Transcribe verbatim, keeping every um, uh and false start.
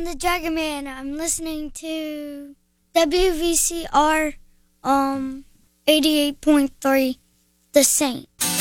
the Dragon Man. I'm listening to W V C R um eighty-eight point three, The Saint.